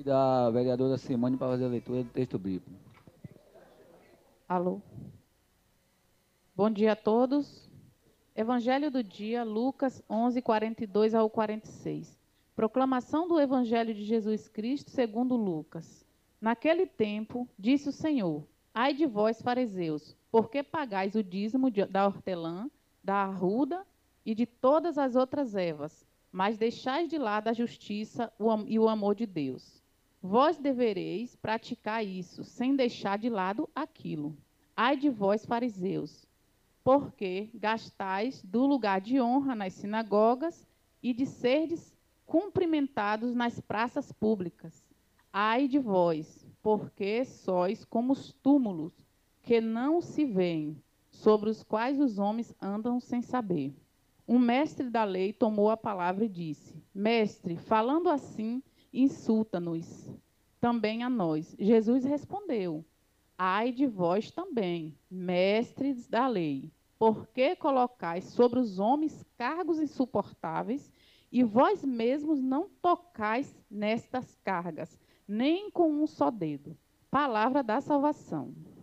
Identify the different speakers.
Speaker 1: convidar a vereadora Simone para fazer a leitura do texto bíblico.
Speaker 2: Alô. Bom dia a todos. Evangelho do dia, Lucas 11, 42 ao 46. Proclamação do Evangelho de Jesus Cristo segundo Lucas. Naquele tempo, disse o Senhor: Ai de vós, fariseus, porque pagais o dízimo da hortelã, da arruda e de todas as outras ervas, mas deixais de lado a justiça e o amor de Deus. Vós devereis praticar isso, sem deixar de lado aquilo. Ai de vós, fariseus, porque gastais do lugar de honra nas sinagogas e de serdes cumprimentados nas praças públicas. Ai de vós, porque sois como os túmulos, que não se veem, sobre os quais os homens andam sem saber. Um mestre da lei tomou a palavra e disse: Mestre, falando assim, insulta-nos também a nós. Jesus respondeu: Ai de vós também, mestres da lei, porque colocais sobre os homens cargos insuportáveis, e vós mesmos não tocais nestas cargas, nem com um só dedo. Palavra da salvação.